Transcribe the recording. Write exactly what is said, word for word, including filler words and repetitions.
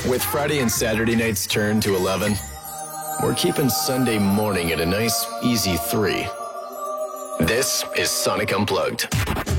With Friday and Saturday nights turned to eleven, we're keeping Sunday morning at a nice, easy three. This is Sonic Unplugged.